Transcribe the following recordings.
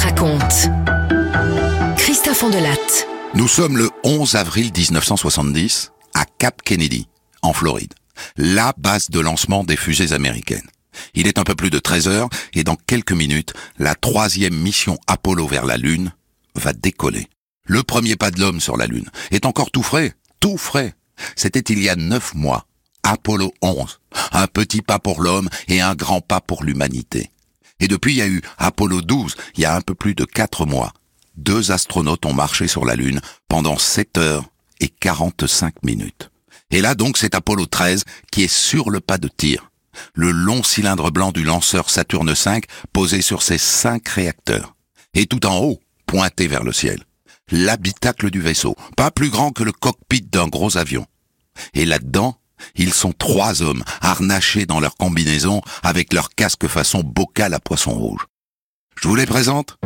raconte. Christophe Ondelatte. Nous sommes le 11 avril 1970 à Cap Kennedy, en Floride, la base de lancement des fusées américaines. Il est un peu plus de 13 heures et dans quelques minutes, la 3e mission Apollo vers la Lune va décoller. Le premier pas de l'homme sur la Lune est encore tout frais. C'était il y a 9 mois. Apollo 11. Un petit pas pour l'homme et un grand pas pour l'humanité. Et depuis, il y a eu Apollo 12, il y a un peu plus de 4 mois. 2 astronautes ont marché sur la Lune pendant 7 heures et 45 minutes. Et là donc, c'est Apollo 13 qui est sur le pas de tir. Le long cylindre blanc du lanceur Saturne V posé sur ses 5 réacteurs. Et tout en haut, pointé vers le ciel, l'habitacle du vaisseau, pas plus grand que le cockpit d'un gros avion. Et là-dedans, ils sont 3 hommes, harnachés dans leur combinaison, avec leur casque façon bocal à poisson rouge. Je vous les présente.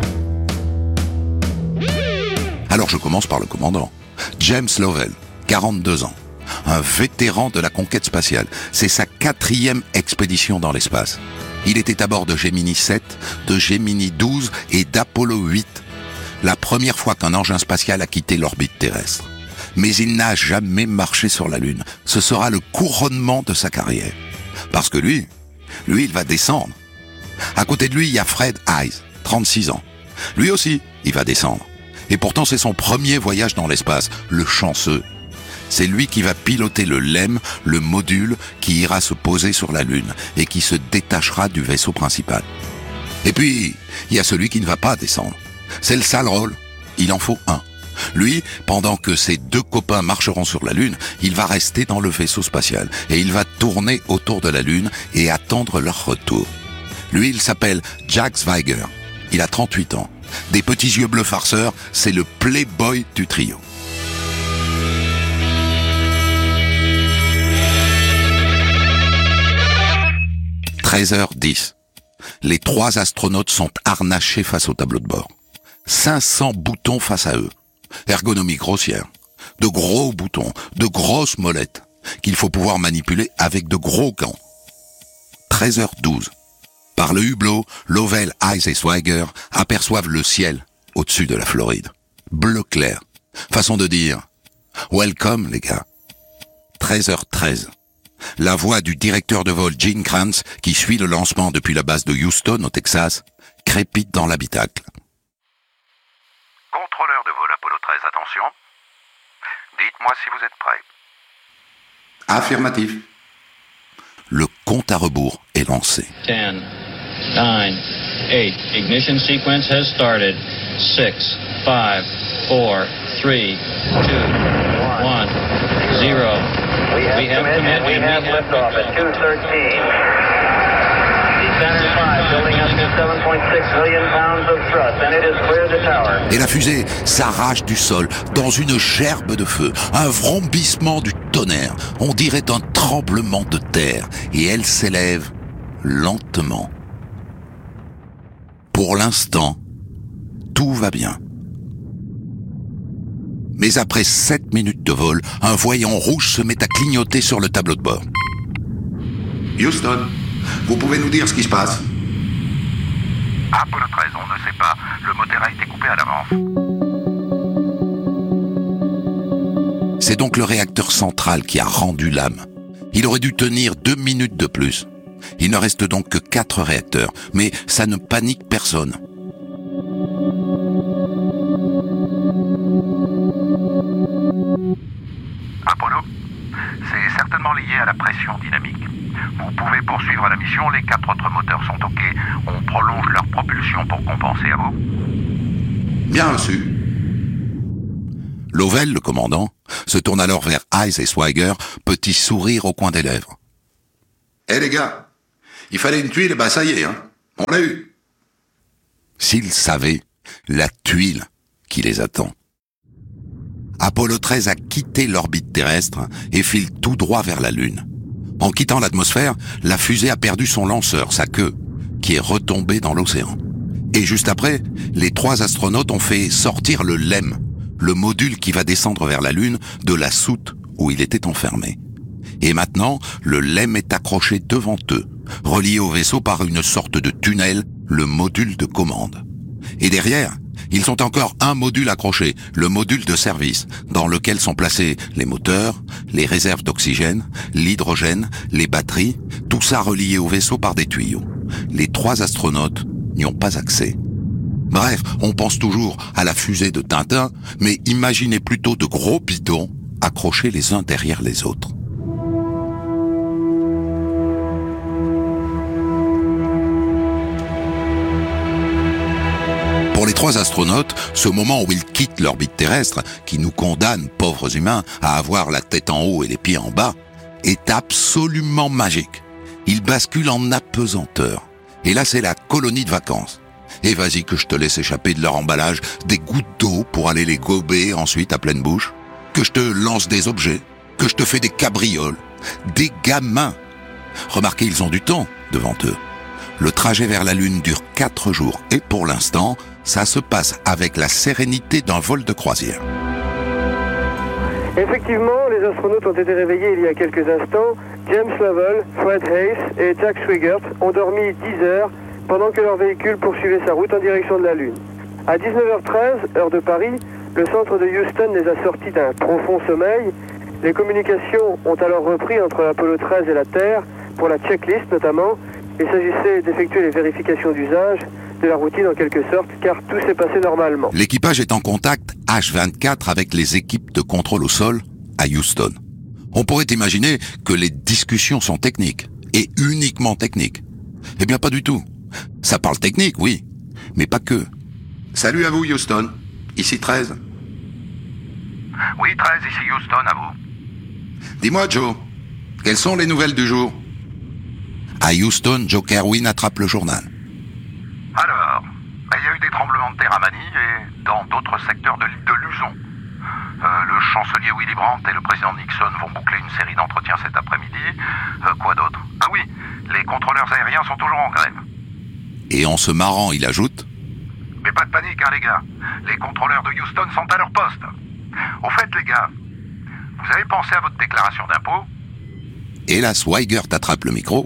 Alors je commence par le commandant, James Lovell, 42 ans. Un vétéran de la conquête spatiale. C'est sa 4e expédition dans l'espace. Il était à bord de Gemini 7, de Gemini 12 et d'Apollo 8. La première fois qu'un engin spatial a quitté l'orbite terrestre. Mais il n'a jamais marché sur la Lune. Ce sera le couronnement de sa carrière. Parce que lui, il va descendre. À côté de lui, il y a Fred Haise, 36 ans. Lui aussi, il va descendre. Et pourtant, c'est son premier voyage dans l'espace, le chanceux. C'est lui qui va piloter le LEM, le module qui ira se poser sur la Lune et qui se détachera du vaisseau principal. Et puis, il y a celui qui ne va pas descendre. C'est le sale rôle. Il en faut un. Lui, pendant que ses 2 copains marcheront sur la Lune, il va rester dans le vaisseau spatial et il va tourner autour de la Lune et attendre leur retour. Lui, il s'appelle Jack Swigert. Il a 38 ans. Des petits yeux bleus farceurs, c'est le playboy du trio. « 13h10. Les 3 astronautes sont harnachés face au tableau de bord. 500 boutons face à eux. Ergonomie grossière. De gros boutons, de grosses molettes, qu'il faut pouvoir manipuler avec de gros gants. 13h12. Par le hublot, Lovell, Haise et Swigert aperçoivent le ciel au-dessus de la Floride. Bleu clair. Façon de dire « Welcome, les gars ». 13h13. La voix du directeur de vol Gene Kranz, qui suit le lancement depuis la base de Houston, au Texas, crépite dans l'habitacle. Contrôleur de vol Apollo 13, attention. Dites-moi si vous êtes prêt. Affirmatif. Le compte à rebours est lancé. 10, 9, 8. Ignition sequence has started. 6, 5, 4, 3, 2, 1, 0. We have liftoff at 2:13. Saturn V building up to 7.6 million pounds of thrust, and it is clear the tower. Et la fusée s'arrache du sol dans une gerbe de feu, un vrombissement du tonnerre, on dirait un tremblement de terre, et elle s'élève lentement. Pour l'instant, tout va bien. Mais après 7 minutes de vol, un voyant rouge se met à clignoter sur le tableau de bord. Houston, vous pouvez nous dire ce qui se passe ? Apollo 13, on ne sait pas. Le moteur a été coupé à l'avance. C'est donc le réacteur central qui a rendu l'âme. Il aurait dû tenir 2 minutes de plus. Il ne reste donc que 4 réacteurs, mais ça ne panique personne. Apollo, c'est certainement lié à la pression dynamique. Vous pouvez poursuivre la mission, les 4 autres moteurs sont OK. On prolonge leur propulsion pour compenser, à vous. Bien reçu. Lovell, le commandant, se tourne alors vers Haise et Swigert, petit sourire au coin des lèvres. « Les gars, il fallait une tuile, ça y est, on l'a eu. » S'ils savaient la tuile qui les attend. Apollo 13 a quitté l'orbite terrestre et file tout droit vers la Lune. En quittant l'atmosphère, la fusée a perdu son lanceur, sa queue, qui est retombée dans l'océan. Et juste après, les 3 astronautes ont fait sortir le LEM, le module qui va descendre vers la Lune, de la soute où il était enfermé. Et maintenant, le LEM est accroché devant eux, relié au vaisseau par une sorte de tunnel, le module de commande. Et derrière, ils ont encore un module accroché, le module de service, dans lequel sont placés les moteurs, les réserves d'oxygène, l'hydrogène, les batteries, tout ça relié au vaisseau par des tuyaux. Les 3 astronautes n'y ont pas accès. Bref, on pense toujours à la fusée de Tintin, mais imaginez plutôt de gros bidons accrochés les uns derrière les autres. Pour les 3 astronautes, ce moment où ils quittent l'orbite terrestre, qui nous condamne, pauvres humains, à avoir la tête en haut et les pieds en bas, est absolument magique. Ils basculent en apesanteur. Et là, c'est la colonie de vacances. Et vas-y que je te laisse échapper de leur emballage des gouttes d'eau pour aller les gober ensuite à pleine bouche, que je te lance des objets, que je te fais des cabrioles, des gamins. Remarquez, ils ont du temps devant eux. Le trajet vers la Lune dure 4 jours et pour l'instant, ça se passe avec la sérénité d'un vol de croisière. Effectivement, les astronautes ont été réveillés il y a quelques instants. James Lovell, Fred Hayes et Jack Swigert ont dormi 10 heures pendant que leur véhicule poursuivait sa route en direction de la Lune. À 19h13, heure de Paris, le centre de Houston les a sortis d'un profond sommeil. Les communications ont alors repris entre l'Apollo 13 et la Terre, pour la checklist notamment. Il s'agissait d'effectuer les vérifications d'usage, de la routine en quelque sorte, car tout s'est passé normalement. L'équipage est en contact H24 avec les équipes de contrôle au sol à Houston. On pourrait imaginer que les discussions sont techniques, et uniquement techniques. Eh bien pas du tout. Ça parle technique, oui, mais pas que. Salut à vous Houston, ici 13. Oui, 13, ici Houston, à vous. Dis-moi Joe, quelles sont les nouvelles du jour? À Houston, Joe Kerwin attrape le journal. Alors, il y a eu des tremblements de terre à Manille et dans d'autres secteurs de l'île de Luzon. Le chancelier Willy Brandt et le président Nixon vont boucler une série d'entretiens cet après-midi. Quoi d'autre? Ah oui, les contrôleurs aériens sont toujours en grève. Et en se marrant, il ajoute: Mais pas de panique, hein, les gars. Les contrôleurs de Houston sont à leur poste. Au fait, les gars, vous avez pensé à votre déclaration d'impôt? Et là, Swigert attrape le micro.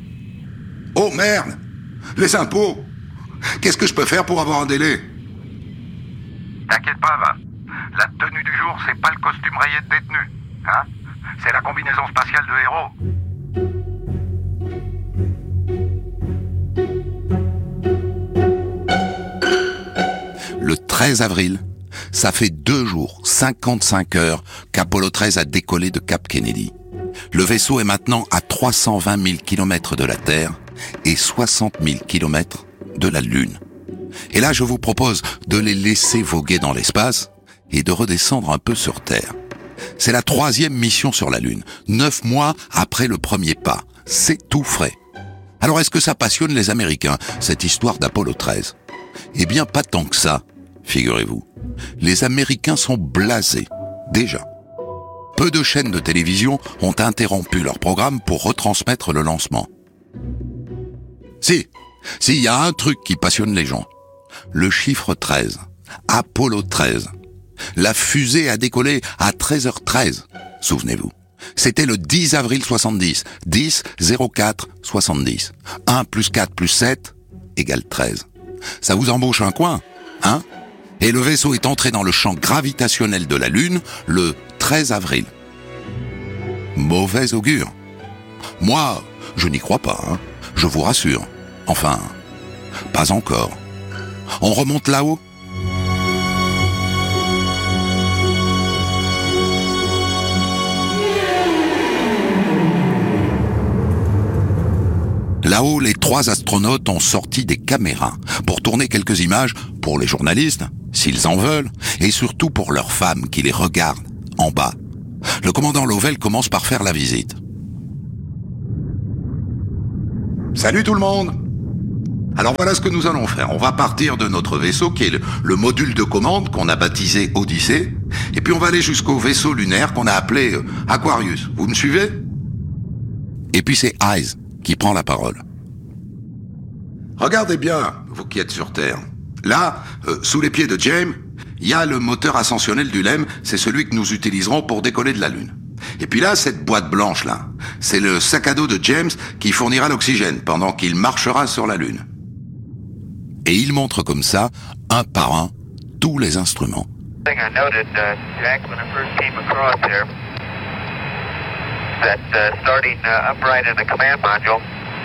Oh merde! Les impôts! Qu'est-ce que je peux faire pour avoir un délai? T'inquiète pas, va. La tenue du jour, c'est pas le costume rayé de détenu. Hein? C'est la combinaison spatiale de héros. Le 13 avril, ça fait 2 jours, 55 heures qu'Apollo 13 a décollé de Cap Kennedy. Le vaisseau est maintenant à 320 000 km de la Terre et 60 000 km de la Lune. Et là, je vous propose de les laisser voguer dans l'espace et de redescendre un peu sur Terre. C'est la 3e mission sur la Lune, 9 mois après le premier pas. C'est tout frais. Alors est-ce que ça passionne les Américains, cette histoire d'Apollo 13 ? Eh bien, pas tant que ça, figurez-vous. Les Américains sont blasés, déjà. Peu de chaînes de télévision ont interrompu leur programme pour retransmettre le lancement. Si, il y a un truc qui passionne les gens. Le chiffre 13, Apollo 13. La fusée a décollé à 13h13, souvenez-vous. C'était le 10 avril 70, 10-04-70. 1 plus 4 plus 7 égale 13. Ça vous embauche un coin, hein? Et le vaisseau est entré dans le champ gravitationnel de la Lune le 13 avril. Mauvais augure. Moi, je n'y crois pas, hein? Je vous rassure. Enfin, pas encore. On remonte là-haut ? Là-haut, les 3 astronautes ont sorti des caméras pour tourner quelques images pour les journalistes, s'ils en veulent, et surtout pour leurs femmes qui les regardent en bas. Le commandant Lovell commence par faire la visite. Salut tout le monde! Alors voilà ce que nous allons faire. On va partir de notre vaisseau qui est le module de commande qu'on a baptisé Odyssée, et puis on va aller jusqu'au vaisseau lunaire qu'on a appelé Aquarius. Vous me suivez? Et puis c'est Eyes qui prend la parole. Regardez bien, vous qui êtes sur Terre. Là, sous les pieds de James, il y a le moteur ascensionnel du LEM, c'est celui que nous utiliserons pour décoller de la Lune. Et puis là, cette boîte blanche là, c'est le sac à dos de James qui fournira l'oxygène pendant qu'il marchera sur la Lune. Et il montre comme ça, un par un, tous les instruments. Thing I noted, Jack, when I first came across here, that starting upright in the command module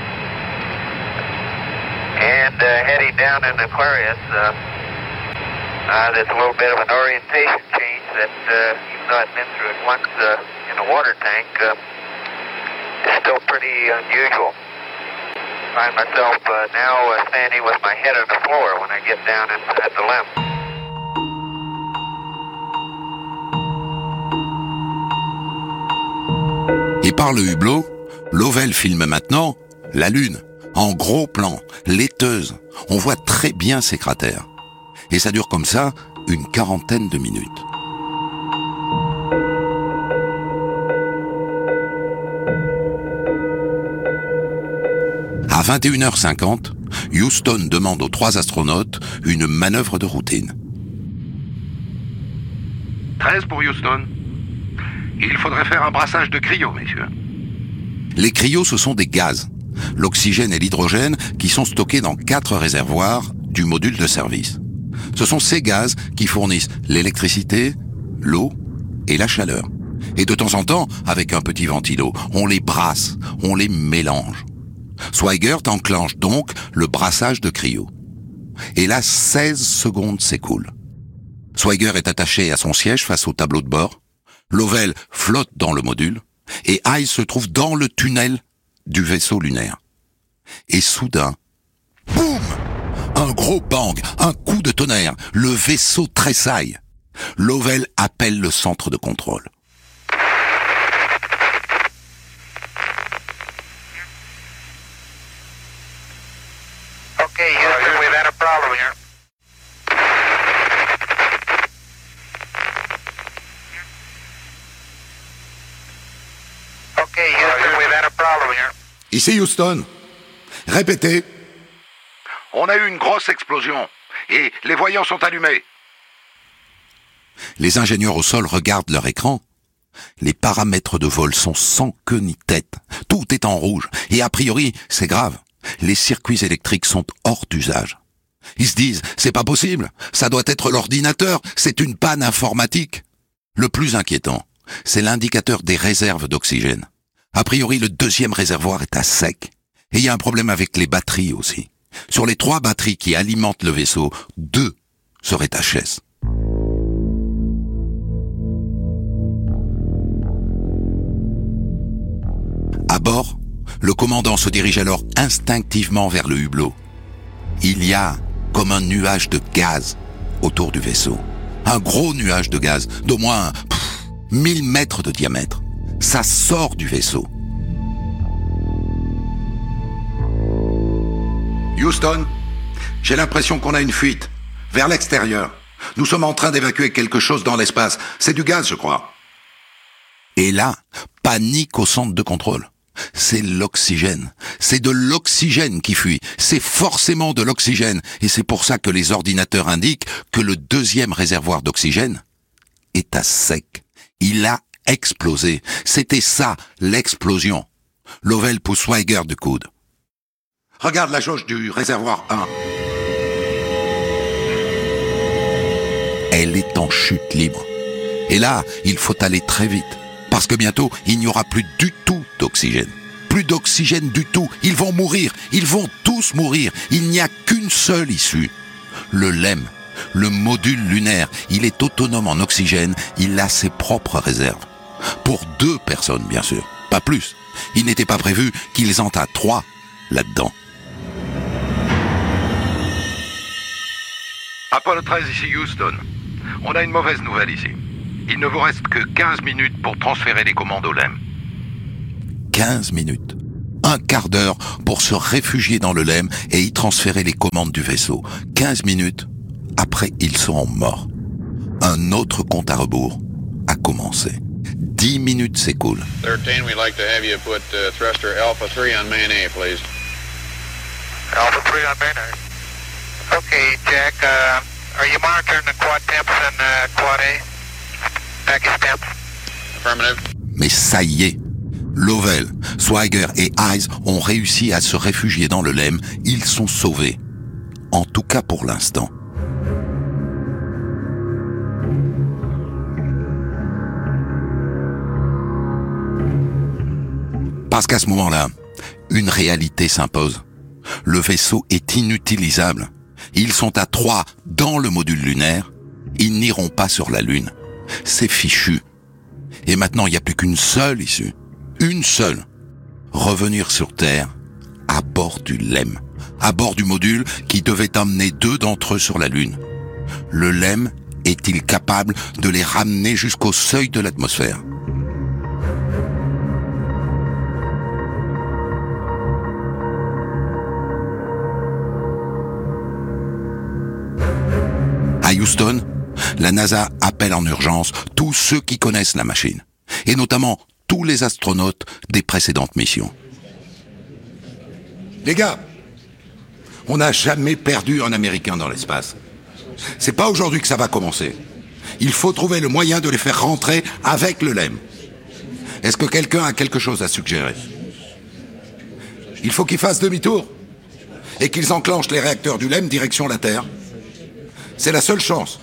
and heading down in Aquarius, there's a little bit of an orientation change that, even though I've been through it once in a water tank, is still pretty unusual. I find myself now standing with my head on the floor when I get down at the LEM. Et par le hublot, Lovell filme maintenant la Lune, en gros plan, laiteuse. On voit très bien ses cratères. Et ça dure comme ça une quarantaine de minutes. À 21h50, Houston demande aux 3 astronautes une manœuvre de routine. 13 pour Houston. Il faudrait faire un brassage de cryo, messieurs. Les cryos, ce sont des gaz, l'oxygène et l'hydrogène, qui sont stockés dans 4 réservoirs du module de service. Ce sont ces gaz qui fournissent l'électricité, l'eau et la chaleur. Et de temps en temps, avec un petit ventilo, on les brasse, on les mélange. Swigert enclenche donc le brassage de cryo. Et là, 16 secondes s'écoulent. Swigert est attaché à son siège face au tableau de bord. Lovell flotte dans le module et Hayes se trouve dans le tunnel du vaisseau lunaire. Et soudain, boum! Un gros bang, un coup de tonnerre, le vaisseau tressaille. Lovell appelle le centre de contrôle. Okay, Houston, we've had a problem here. Okay, Houston, we've had a problem here. Ici Houston. Répétez. On a eu une grosse explosion et les voyants sont allumés. Les ingénieurs au sol regardent leur écran. Les paramètres de vol sont sans queue ni tête. Tout est en rouge. Et a priori, c'est grave. Les circuits électriques sont hors d'usage. Ils se disent, c'est pas possible. Ça doit être l'ordinateur. C'est une panne informatique. Le plus inquiétant, c'est l'indicateur des réserves d'oxygène. A priori, le 2e réservoir est à sec. Et il y a un problème avec les batteries aussi. Sur les 3 batteries qui alimentent le vaisseau, 2 seraient HS. À bord, le commandant se dirige alors instinctivement vers le hublot. Il y a comme un nuage de gaz autour du vaisseau. Un gros nuage de gaz d'au moins 1000 mètres de diamètre. Ça sort du vaisseau. Houston, j'ai l'impression qu'on a une fuite. Vers l'extérieur. Nous sommes en train d'évacuer quelque chose dans l'espace. C'est du gaz, je crois. Et là, panique au centre de contrôle. C'est l'oxygène. C'est de l'oxygène qui fuit. C'est forcément de l'oxygène. Et c'est pour ça que les ordinateurs indiquent que le 2e réservoir d'oxygène est à sec. Il a explosé. C'était ça, l'explosion. Lovell pousse Swigert du coude. Regarde la jauge du réservoir 1. Elle est en chute libre. Et là, il faut aller très vite. Parce que bientôt, il n'y aura plus du tout d'oxygène. Plus d'oxygène du tout. Ils vont mourir. Ils vont tous mourir. Il n'y a qu'une seule issue. Le LEM, le module lunaire, il est autonome en oxygène. Il a ses propres réserves. Pour 2 personnes, bien sûr. Pas plus. Il n'était pas prévu qu'ils en aient 3 là-dedans. Apollo 13 ici Houston. On a une mauvaise nouvelle ici. Il ne vous reste que 15 minutes pour transférer les commandes au LEM. 15 minutes. Un quart d'heure pour se réfugier dans le LEM et y transférer les commandes du vaisseau. 15 minutes, après ils seront morts. Un autre compte à rebours a commencé. 10 minutes s'écoulent. 13, we'd like to have you put thruster Alpha 3 on main A, please. Alpha 3 on main A. Okay, Jack, are you monitoring the quad temps and quad A? Package temps? Affirmative. Mais ça y est, Lovell, Swigert et Hayes ont réussi à se réfugier dans le LEM. Ils sont sauvés. En tout cas pour l'instant. Parce qu'à ce moment-là, une réalité s'impose. Le vaisseau est inutilisable. Ils sont à 3 dans le module lunaire. Ils n'iront pas sur la Lune. C'est fichu. Et maintenant, il n'y a plus qu'une seule issue. Une seule. Revenir sur Terre à bord du LEM. À bord du module qui devait emmener 2 d'entre eux sur la Lune. Le LEM est-il capable de les ramener jusqu'au seuil de l'atmosphère ? À Houston, la NASA appelle en urgence tous ceux qui connaissent la machine, et notamment tous les astronautes des précédentes missions. Les gars, on n'a jamais perdu un Américain dans l'espace. C'est pas aujourd'hui que ça va commencer. Il faut trouver le moyen de les faire rentrer avec le LEM. Est-ce que quelqu'un a quelque chose à suggérer ? Il faut qu'ils fassent demi-tour et qu'ils enclenchent les réacteurs du LEM direction la Terre. C'est la seule chance.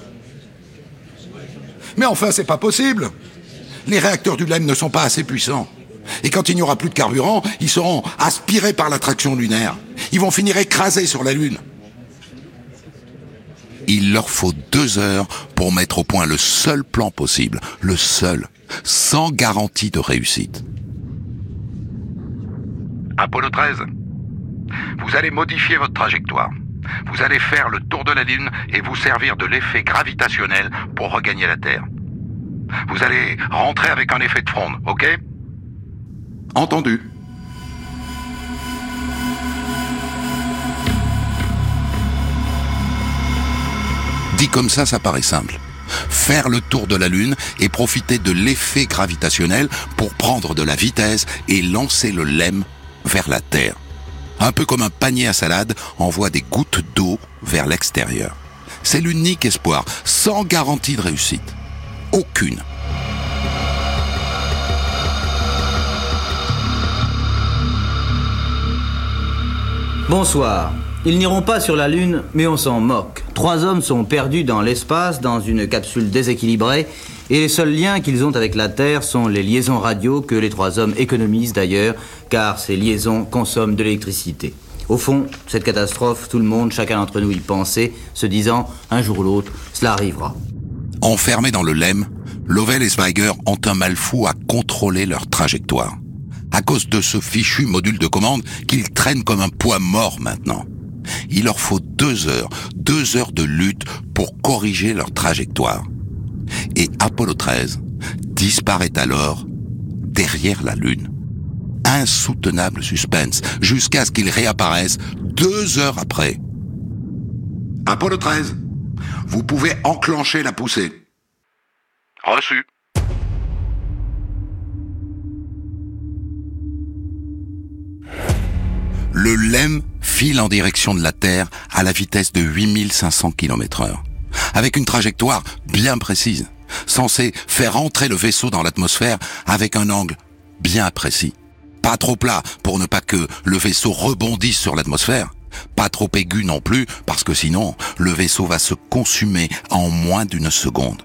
Mais enfin, c'est pas possible. Les réacteurs du LEM ne sont pas assez puissants. Et quand il n'y aura plus de carburant, ils seront aspirés par l'attraction lunaire. Ils vont finir écrasés sur la Lune. Il leur faut 2 heures pour mettre au point le seul plan possible. Le seul. Sans garantie de réussite. Apollo 13, vous allez modifier votre trajectoire. Vous allez faire le tour de la Lune et vous servir de l'effet gravitationnel pour regagner la Terre. Vous allez rentrer avec un effet de fronde, ok ? Entendu. Dit comme ça paraît simple. Faire le tour de la Lune et profiter de l'effet gravitationnel pour prendre de la vitesse et lancer le LEM vers la Terre. Un peu comme un panier à salade envoie des gouttes d'eau vers l'extérieur. C'est l'unique espoir, sans garantie de réussite. Aucune. Bonsoir. Ils n'iront pas sur la Lune, mais on s'en moque. 3 hommes sont perdus dans l'espace, dans une capsule déséquilibrée, et les seuls liens qu'ils ont avec la Terre sont les liaisons radio que les 3 hommes économisent d'ailleurs, car ces liaisons consomment de l'électricité. Au fond, cette catastrophe, tout le monde, chacun d'entre nous y pensait, se disant, un jour ou l'autre, cela arrivera. Enfermés dans le LEM, Lovell et Schweiger ont un mal fou à contrôler leur trajectoire. À cause de ce fichu module de commande qu'ils traînent comme un poids mort maintenant. Il leur faut 2 heures, 2 heures de lutte pour corriger leur trajectoire. Et Apollo 13 disparaît alors derrière la Lune. Insoutenable suspense, jusqu'à ce qu'il réapparaisse 2 heures après. Apollo 13, vous pouvez enclencher la poussée. Reçu. Le LEM file en direction de la Terre à la vitesse de 8500 km/h, avec une trajectoire bien précise, censée faire entrer le vaisseau dans l'atmosphère avec un angle bien précis. Pas trop plat pour ne pas que le vaisseau rebondisse sur l'atmosphère, pas trop aigu non plus parce que sinon le vaisseau va se consumer en moins d'1 seconde.